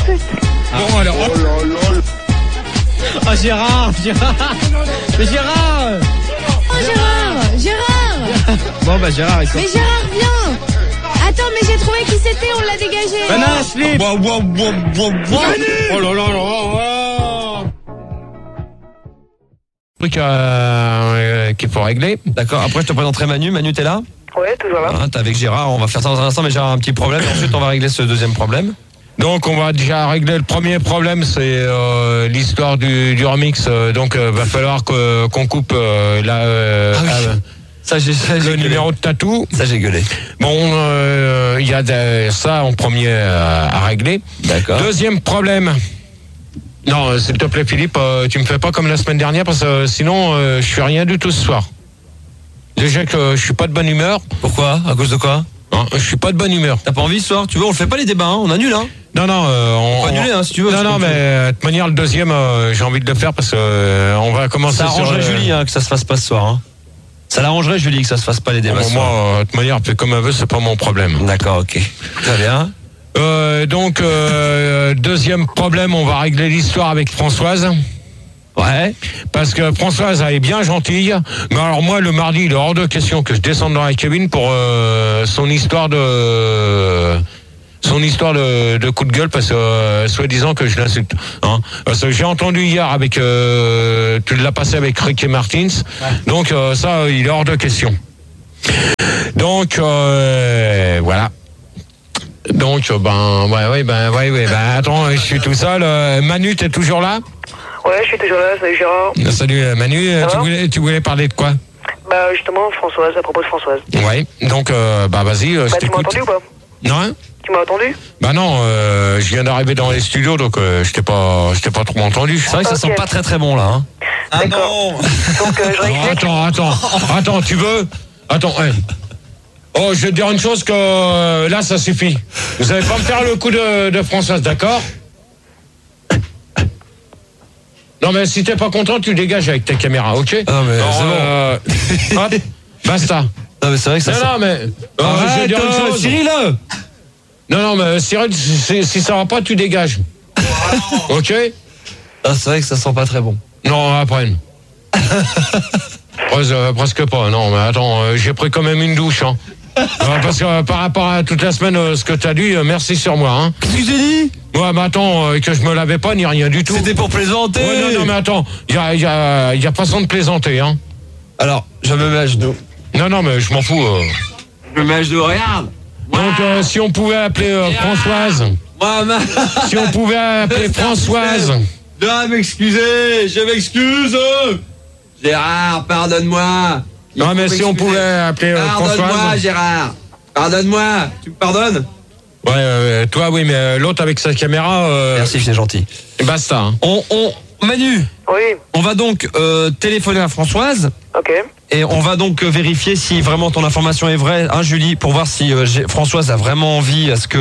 Bon, alors. Oh là là. Ah, Gérard. Mais Gérard. Oh, Gérard. Bon, bah, Gérard, il sort. Mais Gérard, viens. Attends, mais j'ai trouvé qui c'était, on l'a dégagé. Banana slip. Oh là là là. Truc qu'il faut régler. D'accord. Après, je te présenterai Manu. Manu, t'es là? Ouais, toujours là. T'es avec Gérard. On va faire ça dans un instant, mais Gérard a un petit problème. Et ensuite, on va régler ce deuxième problème. Donc on va déjà régler le premier problème, c'est l'histoire du remix. Donc va falloir qu'on coupe le numéro de tatou. Ça j'ai gueulé. Bon, il y a ça en premier à régler. D'accord. Deuxième problème. Non, s'il te plaît Philippe, tu me fais pas comme la semaine dernière parce que sinon je suis rien du tout ce soir. Déjà que je suis pas de bonne humeur. Pourquoi? À cause de quoi? Non, je suis pas de bonne humeur. T'as pas envie ce soir? Tu veux, on le fait pas les débats, hein? On annule, hein? Non, on peut annuler, hein, si tu veux. Non, mais de toute manière, le deuxième, j'ai envie de le faire parce que on va commencer. Ça arrangerait Julie, hein, que ça se fasse pas ce soir. Hein. Ça l'arrangerait Julie que ça se fasse pas les débats. Moi, de toute manière, fais comme elle veut, c'est pas mon problème. D'accord, ok. Très bien. Donc, deuxième problème, on va régler l'histoire avec Françoise. Ouais. Parce que Françoise, elle est bien gentille. Mais alors moi, le mardi, il est hors de question que je descende dans la cabine pour son histoire de coup de gueule parce que soi-disant que je l'insulte. Hein. Parce que j'ai entendu hier avec tu l'as passé avec Ricky Martins. Ouais. Donc ça, il est hors de question. Donc voilà. Donc attends, je suis tout seul. Manu, t'es toujours là? Ouais, je suis toujours là, salut Gérard. Salut Manu, tu voulais parler de quoi? Bah justement Françoise, à propos de Françoise. Ouais, donc vas-y, je tu m'as entendu ou pas? Non hein? Tu m'as entendu? Bah non, je viens d'arriver dans les studios, donc je t'ai pas trop entendu. C'est vrai que ça sent pas très très bon là. Hein. Ah non. Donc je réexplique. Attends, tu veux? Attends, hey. Oh, je vais te dire une chose que là ça suffit. Vous allez pas me faire le coup de Françoise, d'accord? Non mais si t'es pas content, tu dégages avec ta caméra, ok? Ah mais c'est bon. Hop, basta. Non mais c'est vrai que ça. Non mais. Arrête, je vais dire une chose. Cyril. Non mais Cyril, si ça va pas, tu dégages. Ok? Ah c'est vrai que ça sent pas très bon. Non, après. Presque pas. Non mais attends, j'ai pris quand même une douche. Hein. Parce que par rapport à toute la semaine, ce que t'as dit, merci sur moi. Hein. Qu'est-ce que j'ai dit? Ouais, mais attends, que je me lavais pas ni rien du tout. C'était pour plaisanter. Ouais, non, mais attends, y a façon de plaisanter, hein. Alors, je me mets à genoux. Non, mais je m'en fous. Je me mets à genoux, regarde. Donc, si on pouvait appeler Françoise. Si on pouvait appeler Françoise. Je dois m'excuser, je m'excuse. Gérard, pardonne-moi. Non, mais si on pouvait appeler Françoise. Pardonne-moi, Gérard. Pardonne-moi. Tu me pardonnes? Ouais, toi, oui, mais l'autre avec sa caméra. Merci, c'est gentil. Basta. Hein. Manu. Oui. On va donc téléphoner à Françoise. Ok. Et on va donc vérifier si vraiment ton information est vraie, hein, Julie, pour voir si Françoise a vraiment envie à ce que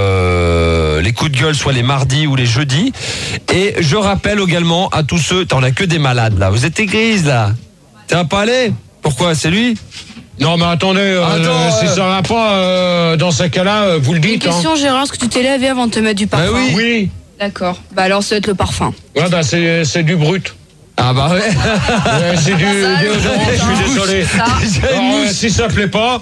les coups de gueule soient les mardis ou les jeudis. Et je rappelle également à tous ceux, on a que des malades là. Vous êtes grise là. Ça va pas aller? Pourquoi? C'est lui? Non mais attendez, si ça va pas dans ce cas-là, vous le dites. Une question, Gérard, est-ce que tu t'es lavé avant de te mettre du parfum? Oui. D'accord. Bah alors ça va être le parfum. Ouais, bah c'est du brut. Ah bah ouais. C'est du déodorant, je suis désolé. Alors, si ça plaît pas,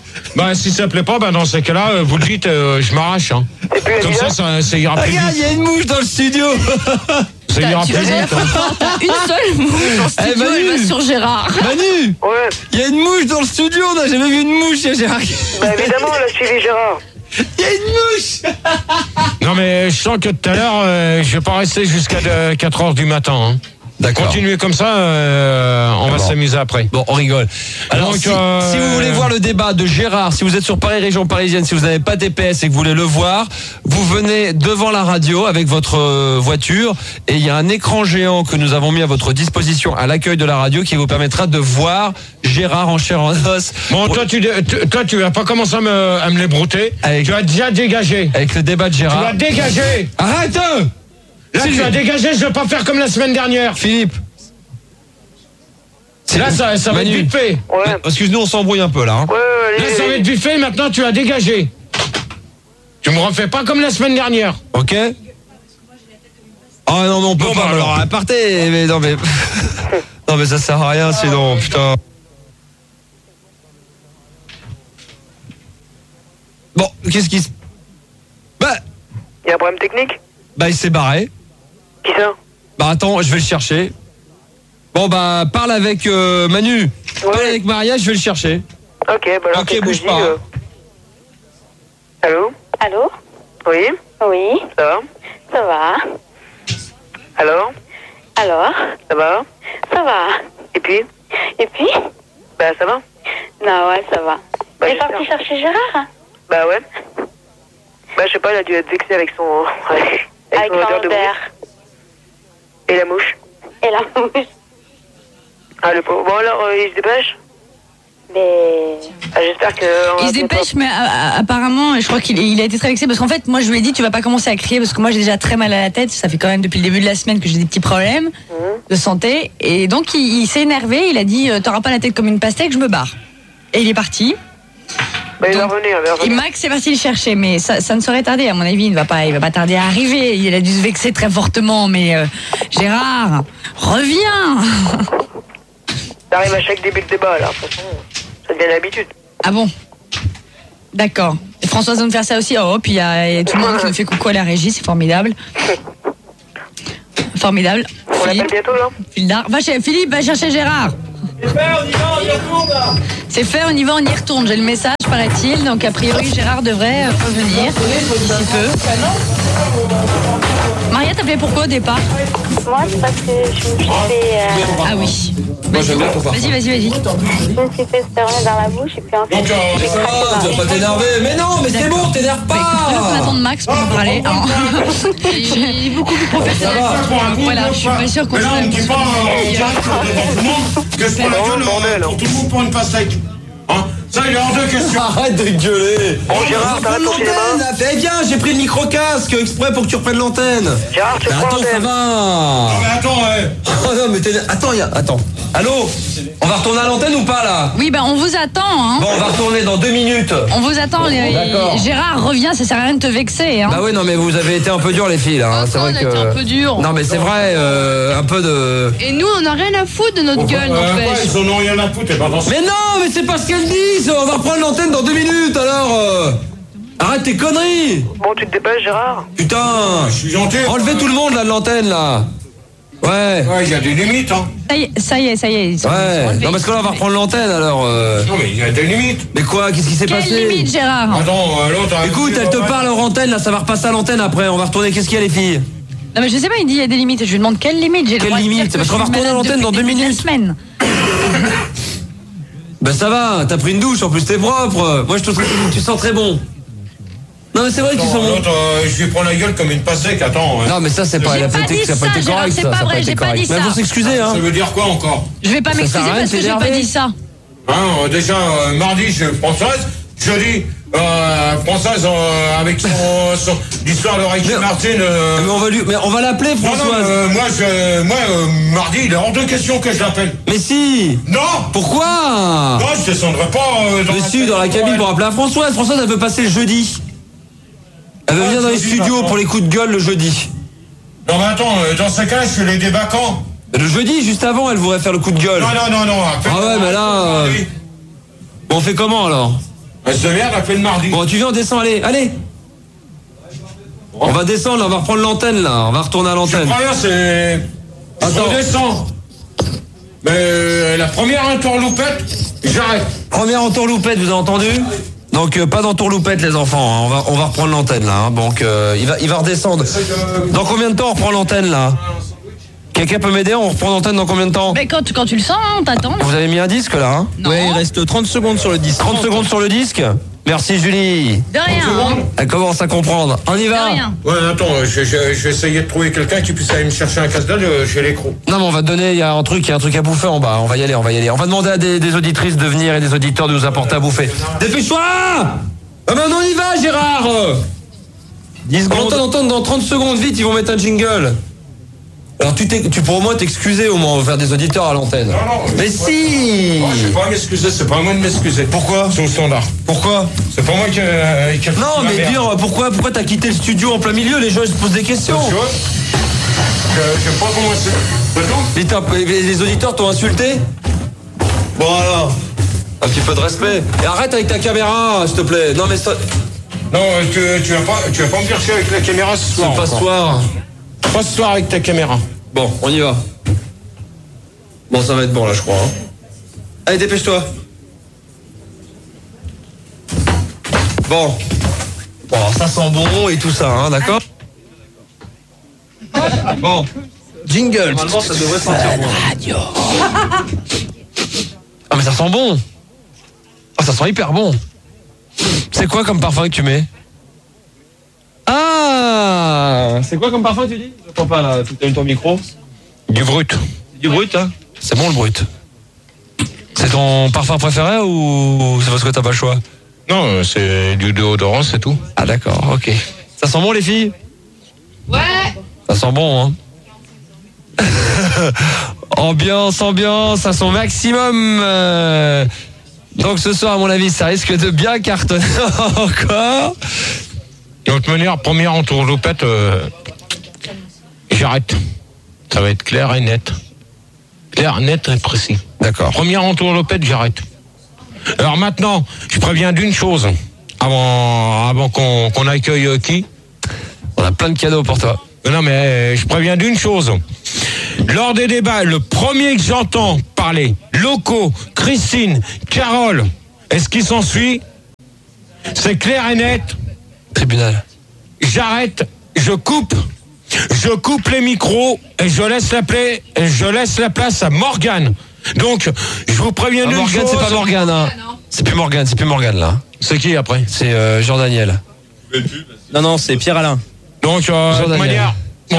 dans ces cas-là, vous le dites, je m'arrache. Hein. Comme ça ira plus vite. Regarde, il y a une mouche dans le studio. Ça ira plus vite. Une seule mouche dans le studio, elle va sur Gérard. Manu. Ouais. Il y a une mouche dans le studio, on n'a jamais vu une mouche, Gérard. Bah évidemment, elle a suivi Gérard. Il y a une mouche. Non mais je sens que tout à l'heure, je vais pas rester jusqu'à 4h du matin. Hein. D'accord. Continuez comme ça, on va s'amuser après. Bon, on rigole. Alors, donc, si vous voulez voir le débat de Gérard, si vous êtes sur Paris, région parisienne, si vous n'avez pas TPS et que vous voulez le voir, vous venez devant la radio avec votre voiture et il y a un écran géant que nous avons mis à votre disposition à l'accueil de la radio qui vous permettra de voir Gérard en chair en os. Bon, toi, tu vas pas commencer à me les brouter. Tu as déjà dégagé. Avec le débat de Gérard. Tu as dégagé. Arrête! Là, tu as dégagé, je vais pas faire comme la semaine dernière. Philippe. Là, ça va être vite fait. Ouais. Excuse-nous, on s'embrouille un peu là. Hein. Ouais, là, ça va être vite fait, maintenant tu as dégagé. Tu me refais pas comme la semaine dernière. Ok. Ah non, mais on peut Bon, pas. bah, Alors, partez. Mais non, mais. Non, mais ça sert à rien, sinon, putain. Bon, qu'est-ce qui se. Bah, Il y a un problème technique? il s'est barré. Qui ça? Bah, attends, je vais le chercher. Bon, bah, parle avec Manu. Parle avec Maria, je vais le chercher. Ok, bah alors Ok, qu'est-ce que bouge je dis, pas. Allô? Allô? Oui? Oui, Ça va? ça va. Alors? Alors? Ça va? Ça va. Et puis? Et puis? Bah ça va? Non, ouais, ça va. Bah, T'es parti j'espère. chercher Gérard? Bah ouais. Bah je sais pas, il a dû être vexé avec son... avec Avec son odeur de l'envers. mouche. Et la mouche. Et la mouche. Ah le pauvre. Bon alors, il se dépêche? Mais... Ah, j'espère que... Il se dépêche, mais apparemment, je crois qu'il a été très vexé parce qu'en fait, moi, je lui ai dit, tu vas pas commencer à crier parce que moi, j'ai déjà très mal à la tête. Ça fait quand même depuis le début de la semaine que j'ai des petits problèmes de santé. Et donc, il s'est énervé. Il a dit, t'auras pas la tête comme une pastèque, je me barre. Et il est parti. Bah il va Donc, revenir, il va Et revenir. Max est parti le chercher, mais ça ne saurait tarder. À mon avis, il ne va pas tarder à arriver. Il a dû se vexer très fortement. Mais Gérard, reviens. T'arrives à chaque début de débat là, de toute façon, ça devient l'habitude. Ah bon? D'accord. Et Françoise va nous faire ça aussi. Oh, puis il y a tout le monde qui nous fait coucou à la régie, c'est formidable. Formidable. On l'appelle bientôt là? Philippe, va chercher Gérard. C'est fait, on y va, on y retourne. J'ai le message, paraît-il. Donc, a priori, Gérard devrait revenir d'ici peu. Maria, t'appelais pourquoi au départ? Moi, c'est parce que je me suis fait... Ah oui. Moi, j'aime bien ton parfum. Vas-y. je me suis fait spermer dans la bouche et puis ensuite... j'ai Ça craqué va, dans tu vas les- pas t'énerver. Mais non, mais c'est bon, t'énerve Bah, écoute, je vais pas. attendre Max pour en parler. Alors, il est beaucoup plus professionnel. Voilà, je suis pas sûre qu'on Mais là, on ne dit pas en direct devant tout le monde que je prends la vraiment gueule le bordel, pour tout le monde pour une pastèque. Hein? Ça, il est hors de question. Arrête de gueuler. Bon Gérard, t'arrêtes ton cinéma? Eh bien, j'ai pris le micro-casque exprès pour que tu reprennes l'antenne. Gérard, tu Mais prends attends, ça l'antenne. va. Non, mais attends, Oh non, mais attends. Allô? On va retourner à l'antenne ou pas là? Oui, ben on vous attend. Hein. Bon, on va retourner dans 2 minutes. On vous attend. D'accord. Gérard, reviens, ça sert à rien de te vexer. Hein. Bah oui, non, mais vous avez été un peu dur les filles là. Hein. C'est on vrai a que. été un peu dur. Non, mais c'est vrai, un peu de. Et nous, on n'a rien à foutre de notre gueule, ouais, n'empêche. ils en ont rien à foutre, et pas dans ce... Mais non, mais c'est pas ce qu'elles disent. On va reprendre l'antenne dans 2 minutes alors. Arrête tes conneries. Bon, tu te dépêches Gérard? Putain. Je suis gentil. Enlevez tout le monde là de l'antenne là. Ouais. Ouais, il y a des limites, hein. Ça y est. Ouais. Non, parce que là, on va reprendre l'antenne alors. Non, mais il y a des limites. Mais quoi? Qu'est-ce qui s'est Quelle passé? limite, Gérard? Attends, l'autre... Écoute, elle te parle hors antenne là, ça va repasser à l'antenne après. On va retourner. Qu'est-ce qu'il y a les filles? Non, mais je sais pas, il dit il y a des limites. Je lui demande quelle limite. J'ai le Quelle droit de dire limite? que Parce je qu'on va suis retourner à malade l'antenne dans depuis 2 le début de minutes. la semaine. Ben ça va, t'as pris une douche, en plus t'es propre. Moi je te trouve tu sens très bon. Non mais c'est vrai que tu sens bon. L'autre, je lui prends la gueule comme une pastèque, attends. Non mais ça c'est pas, J'ai elle a pas pas été, dit ça a pas ça, été Gérard, correct, c'est ça pas a pas vrai, été j'ai pas correct. dit Mais ça. faut s'excuser hein. Ça veut dire quoi encore? Je vais pas Ça m'excuser sert à rien parce de que j'ai pas s'énerver. dit ça. Hein, déjà, mardi, je Françoise, jeudi, Françoise, avec son l'histoire de Ricky Martin. Mais on va l'appeler Non, Françoise. moi, mardi, il est hors de question que je l'appelle. Mais si. Non! Pourquoi? Non, je descendrai pas Dessus dans la cabine pour appeler à Françoise. Françoise elle veut passer le jeudi. Elle veut venir dans les jeudi, studios d'accord. pour les coups de gueule le jeudi. Non, mais attends, dans ce cas, je fais les débats quand? Le jeudi juste avant elle voudrait faire le coup de gueule. Non. Ah ouais mais là. Bon, on fait comment alors? Elle se merde, elle fait le mardi. Bon tu viens on descend allez. On va descendre là, on va reprendre l'antenne là. On va retourner à Je l'antenne. crois bien, c'est... Attends. Je descends. Mais la première entourloupette, j'arrête. Première entourloupette, vous avez entendu? Donc pas d'entourloupette les enfants, hein. On va reprendre l'antenne là. Hein. Donc il va redescendre. Dans combien de temps on reprend l'antenne là? Quelqu'un peut m'aider? On reprend l'antenne dans combien de temps? Mais quand tu le sens, hein, on t'attend. Vous avez mis un disque là hein? Non. Ouais, il reste 30 secondes sur le disque. 30 secondes sur le disque. Merci Julie. De rien. Hein. Elle commence à comprendre. On y De va? rien. Ouais, attends, je vais essayer de trouver quelqu'un qui puisse aller me chercher un casse-dalle chez l'écrou. Non mais on va te donner, il y a un truc à bouffer en bas. On va y aller. On va demander à des auditrices de venir et des auditeurs de nous apporter à bouffer. Dépêche-toi! Ah ben on y va Gérard! 10 On secondes. entend dans 30 secondes, vite, ils vont mettre un jingle. Alors tu pourras au moins t'excuser au moins, faire des auditeurs à l'antenne. Non. Mais si! Moi, je vais pas m'excuser, c'est pas à moi de m'excuser. Pourquoi? C'est au standard. Pourquoi? C'est pas moi qui Non mais dire pourquoi t'as quitté le studio en plein milieu, les gens ils se posent des questions. J'aime pas comment c'est tout. Les auditeurs t'ont insulté? Bon alors, un petit peu de respect. Et arrête avec ta caméra, s'il te plaît. Non mais ça... Non, tu vas pas me faire chier avec la caméra ce soir. C'est pas ce soir. Pas ce soir avec ta caméra. Bon, on y va. Bon, ça va être bon là, je crois. Hein. Allez, dépêche-toi. Bon. Bon, alors, ça sent bon et tout ça, hein, d'accord? Bon. Jingle. Normalement, ça devrait sentir bon. Ah, mais ça sent bon. Ah, ça sent hyper bon. C'est quoi comme parfum que tu mets? Ah, c'est quoi comme parfum tu dis? Je comprends pas là, tu as ton micro. Du brut. Du brut, hein? C'est bon le brut. C'est ton parfum préféré ou c'est parce que t'as pas le choix? Non, c'est du déodorant, c'est tout. Ah d'accord, ok. Ça sent bon les filles? Ouais. Ça sent bon, hein? Ambiance à son maximum. Donc ce soir, à mon avis, ça risque de bien cartonner encore. De toute manière, première entourloupette, j'arrête. Ça va être clair et net. Clair, net et précis. D'accord. Première entourloupette, j'arrête. Alors maintenant, je préviens d'une chose. Avant qu'on accueille qui? On a plein de cadeaux pour toi. Non, mais je préviens d'une chose. Lors des débats, le premier que j'entends parler, Loco, Christine, Carole, et ce qui s'ensuit, c'est clair et net. Tribunal. J'arrête, je coupe les micros et je laisse la place à Morgane. Donc, je vous préviens d'une Morgane, chose. c'est pas Morgane, hein. C'est plus Morgane là. C'est qui après? C'est Jean-Daniel. Non, c'est Pierre-Alain. Donc, de toute manière,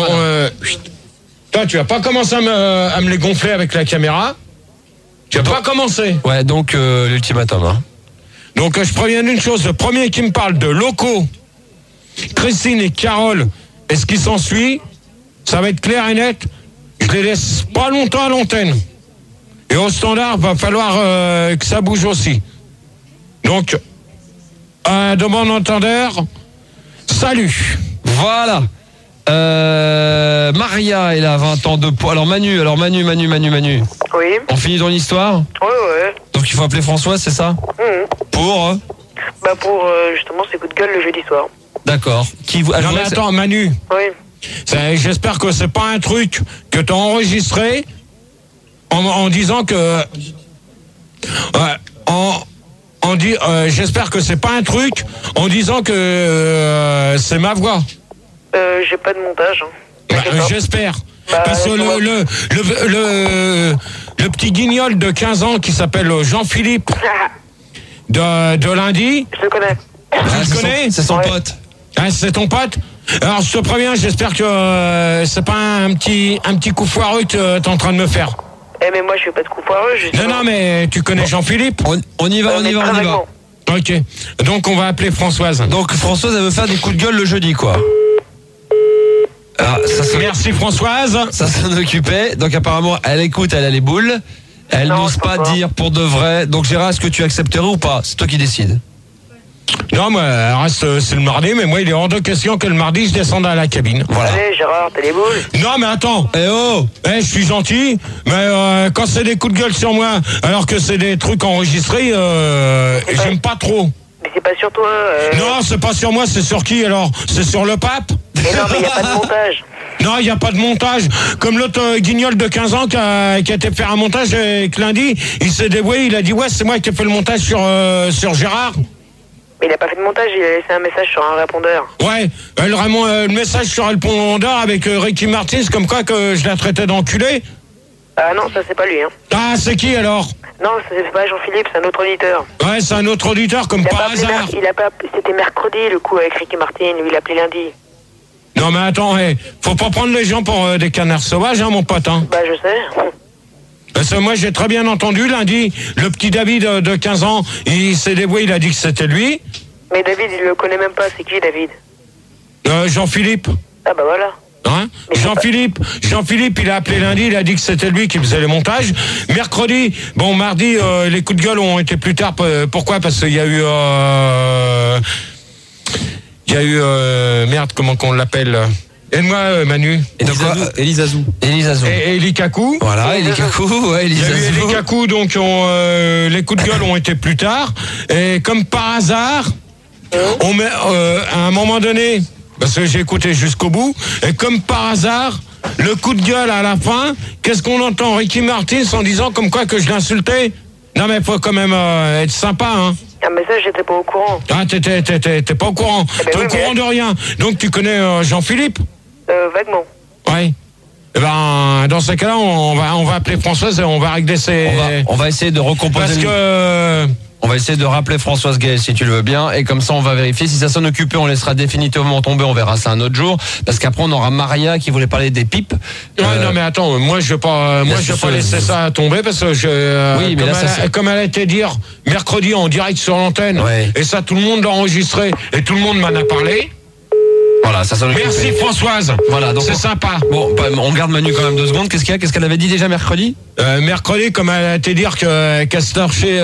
toi, tu vas pas commencer à me les gonfler avec la caméra. Tu vas pas commencer. Ouais, donc l'ultimatum, hein. Donc, je préviens d'une chose. Le premier qui me parle de Loco, Christine et Carole, et ce qui s'ensuit, ça va être clair et net. Je les laisse pas longtemps à l'antenne. Et au standard, va falloir que ça bouge aussi. Donc, de bon entendeur, salut. Voilà. Maria est là, 20 ans de poids. Alors Manu. Oui. On finit dans l'histoire? Ouais. Donc il faut appeler François, c'est ça? Pour Bah pour justement ces coups de gueule le jeudi soir. D'accord. Non mais attends, Manu. Oui. J'espère que c'est pas un truc que t'as enregistré en disant que... j'espère que c'est pas un truc en disant que c'est ma voix. J'ai pas de montage. J'espère. Parce que le petit guignol de 15 ans qui s'appelle Jean-Philippe de lundi. Je le connais. Tu le connais? C'est son pote. Ah, c'est ton pote? Alors je te préviens, j'espère que c'est pas un petit coup foireux que t'es en train de me faire. Mais moi je fais pas de coup foireux. Non, mais tu connais Jean-Philippe? On y va. Ok. Donc on va appeler Françoise. Donc Françoise, elle veut faire des coups de gueule le jeudi, quoi. Merci Françoise. Ça s'en occupait. Donc apparemment, elle écoute, elle a les boules. Elle n'ose pas dire pour de vrai. Donc Gérard, est-ce que tu accepterais ou pas? C'est toi qui décides. Non, mais reste, c'est le mardi, mais moi il est hors de question que le mardi je descende à la cabine. Voilà. Allez Gérard, t'as les boules? Non mais attends. Je suis gentil, mais quand c'est des coups de gueule sur moi, alors que c'est des trucs enregistrés, j'aime pas trop. Mais c'est pas sur toi. Non, c'est pas sur moi, c'est sur qui alors? C'est sur le pape? Mais non, mais y a pas de montage. Non, il n'y a pas de montage. Comme l'autre guignol de 15 ans qui a été faire un montage avec lundi, il s'est débrouillé, il a dit ouais, c'est moi qui ai fait le montage sur Gérard. Mais il a pas fait de montage, il a laissé un message sur un répondeur. Ouais, le message sur un répondeur avec Ricky Martin, comme quoi que je la traitais d'enculé. Ah non, ça c'est pas lui. Hein. Ah, c'est qui alors? Non, c'est pas Jean-Philippe, c'est un autre auditeur. Ouais, c'est un autre auditeur, comme par hasard. C'était mercredi le coup avec Ricky Martin, lui il a appelé lundi. Non mais attends, faut pas prendre les gens pour des canards sauvages, hein, mon pote. Hein. Bah je sais. Parce que moi j'ai très bien entendu lundi, le petit David de 15 ans, il s'est débrouillé, il a dit que c'était lui. Mais David, il le connaît même pas, c'est qui David? Jean-Philippe. Ah bah voilà. Hein? Jean-Philippe, il a appelé lundi, il a dit que c'était lui qui faisait les montages. Mercredi, mardi, les coups de gueule ont été plus tard. Pourquoi? Parce qu'il y a eu... merde, comment qu'on l'appelle? Aide-moi, Manu. Et donc quoi Elisazou. Elisazou. Et Elikaku. Voilà, Elikaku, ouais, Il y a eu Elisazou. Elikaku, donc les coups de gueule ont été plus tard. Et comme par hasard, on met à un moment donné, parce que j'ai écouté jusqu'au bout, et comme par hasard, le coup de gueule à la fin, qu'est-ce qu'on entend Ricky Martin en disant comme quoi que je l'insultais? Non mais faut quand même être sympa, hein. Ah, mais ça, j'étais pas au courant. Ah, t'es pas au courant. Eh ben T'es oui, au courant mais- de rien. Donc tu connais Jean-Philippe? Vaguement. Oui. Eh ben, dans ce cas-là, on va appeler Françoise et on va régler ces... On va essayer de recomposer. Parce que... On va essayer de rappeler Françoise Gay si tu le veux bien, et comme ça on va vérifier. Si ça sonne occupé, on laissera définitivement tomber, on verra ça un autre jour, parce qu'après on aura Maria qui voulait parler des pipes. Ouais, non mais attends, moi je vais pas laisser ça tomber parce que Oui, mais là, comme elle a été dire mercredi en direct sur l'antenne, Ouais. et ça tout le monde l'a enregistré et tout le monde m'en a parlé. Voilà, ça sonne occupé. Merci Françoise. Voilà, donc c'est sympa. Bon, on garde Manu quand même 2 secondes. Qu'est-ce qu'il y a? Qu'est-ce qu'elle avait dit déjà mercredi? Mercredi, comme elle a été dire qu'elle se torchait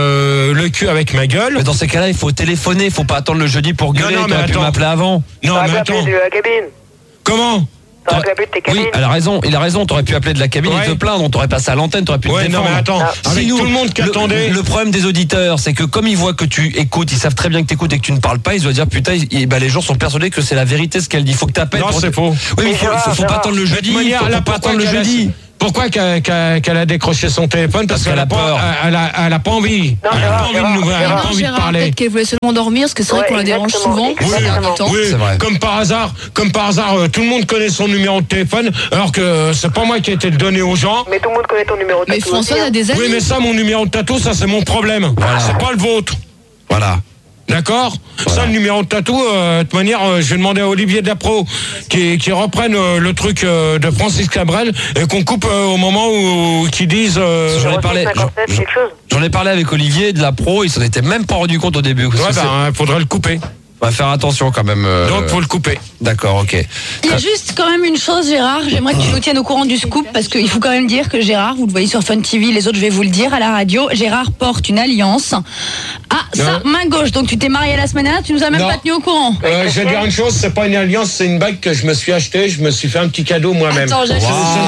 le cul avec ma gueule. Mais dans ces cas-là, il faut téléphoner, il faut pas attendre le jeudi pour gueuler. Non, mais T'aurais pu attends. m'appeler avant. Non mais T'aurais pu attends. appeler de la cabine. Comment? T'aurais pu appeler de tes cabines. Oui, il a raison, t'aurais pu appeler de la cabine et Ouais. te plaindre, on t'aurait passé à l'antenne, t'aurais pu te Ouais, non défendre. mais attends. Avec Si nous, tout le monde qui attendait. Le problème des auditeurs, c'est que comme ils voient que tu écoutes, ils savent très bien que tu écoutes et que tu ne parles pas, ils doivent dire putain, les gens sont persuadés que c'est la vérité ce qu'elle dit. Il faut que tu appelles. Non, c'est faux. Oui, mais il faut pas attendre le jeudi. manière, Faut là, pas attendre le jeudi. Pourquoi qu'elle a décroché son téléphone? Parce qu'elle a peur. Elle a pas envie. Non, Elle a pas envie de nous, elle a pas envie de parler. Peut-être qu'elle voulait seulement dormir, parce que c'est vrai Ouais, qu'on la dérange exactement, souvent. exactement. ces derniers temps. Oui, C'est vrai. comme par hasard, tout le monde connaît son numéro de téléphone, alors que c'est pas moi qui ai été le donné aux gens. Mais tout le monde connaît ton numéro de Mais tatou François aussi, a hein. des amis. Oui, mais ça, mon numéro de tatou, ça c'est mon problème. C'est pas le vôtre. Voilà. D'accord. Ça, le numéro de tatou, de toute manière, je vais demander à Olivier Dapro qui reprenne le truc de Francis Cabrel et qu'on coupe au moment où qu'ils disent. J'en ai parlé. 57, quelque chose. J'en ai parlé avec Olivier de la pro, il s'en était même pas rendu compte au début. Ouais, faudrait le couper. On va faire attention quand même. Donc, faut le couper. D'accord, ok. Il y a juste quand même une chose, Gérard, j'aimerais que tu nous tiennes au courant du scoop, parce qu'il faut quand même dire que Gérard, vous le voyez sur Fun TV, les autres je vais vous le dire à la radio, Gérard porte une alliance à sa main gauche. Donc tu t'es marié la semaine dernière, tu nous as même Non. pas tenu au courant. Je vais dire une chose, c'est pas une alliance, c'est une bague que je me suis achetée, je me suis fait un petit cadeau moi-même. Attends, j'achète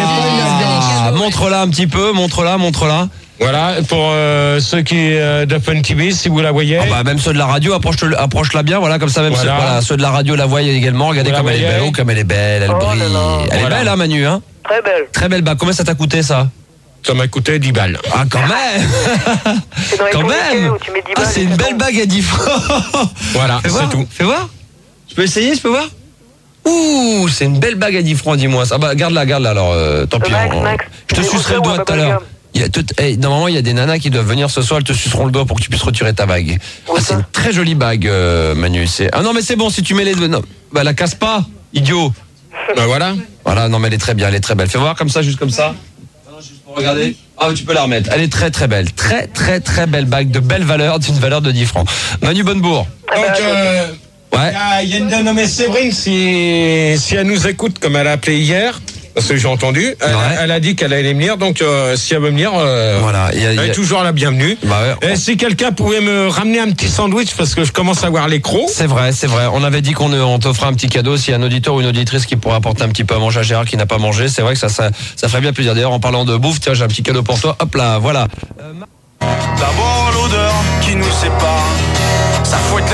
Ah, montre-la un petit peu, montre-la. Voilà, pour ceux qui de Fun TV, si vous la voyez. Ah bah, même ceux de la radio, approche-la bien, voilà, comme ça même Voilà. ceux de la radio la voient également. Regardez Vous la comme elle est voyez belle, comme elle est belle, elle Oh brille. là là. Elle est Voilà. belle, hein, Manu, hein? Très belle. Très belle bague. Combien ça t'a coûté ça? Ça m'a coûté 10 balles. Ah, quand même. C'est dans les Quand communiqués même. où tu mets 10 Ah, balles, c'est une ça belle tombe. bague à 10 francs. Voilà, Fais voir, c'est tout. Fais voir. Je peux essayer, je peux voir? Ouh, c'est une belle bague à 10 francs, dis-moi. Ah bah, garde-la, alors, tant pis. Max, Je te c'est sucerai le Rousseau ou doigt un tout à l'heure. bubblegum? Normalement, il y a des nanas qui doivent venir ce soir, elles te suceront le doigt pour que tu puisses retirer ta bague. Où Ah, ça c'est une très jolie bague, Manu. Ah non, mais c'est bon, si tu mets les deux. Non, bah, la casse pas, idiot. Ben voilà. Voilà, non, mais elle est très bien, elle est très belle. Fais voir comme ça, juste comme ça. Non, juste pour regarder. Ah, tu peux la remettre. Elle est très très belle. Très très très belle bague, de belle valeur, d'une valeur de 10 francs. Manu Bonnebourg. Donc, Ouais. il y a une dénommée Séverine, si elle nous écoute, comme elle a appelé hier, parce que j'ai entendu, elle a dit qu'elle allait venir, donc si elle veut venir, Voilà. elle est toujours la bienvenue. Bah ouais. Et si quelqu'un pouvait me ramener un petit sandwich, parce que je commence à avoir les crocs. C'est vrai. On avait dit qu'on t'offrait un petit cadeau s'il y a un auditeur ou une auditrice qui pourrait apporter un petit peu à manger à Gérard qui n'a pas mangé. C'est vrai que ça ferait bien plaisir. D'ailleurs, en parlant de bouffe, tiens, j'ai un petit cadeau pour toi. Hop là, voilà. D'abord l'odeur qui nous sépare, ça fouette